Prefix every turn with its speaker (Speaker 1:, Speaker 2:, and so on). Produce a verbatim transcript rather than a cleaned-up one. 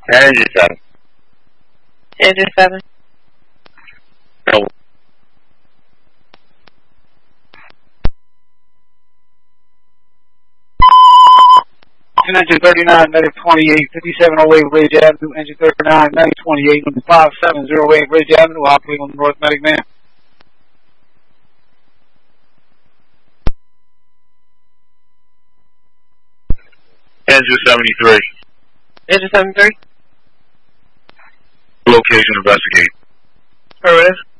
Speaker 1: Engine seven.
Speaker 2: Engine seven.
Speaker 1: No.
Speaker 3: Engine thirty-nine, medic twenty-eight, fifty-seven oh eight Ridge Avenue, engine thirty-nine, medic twenty-eight, number five seven oh eight Ridge Avenue, operating on the North Medic Man.
Speaker 1: Engine seventy-three.
Speaker 2: Engine seventy-three.
Speaker 1: Location investigate.
Speaker 2: Affirmative.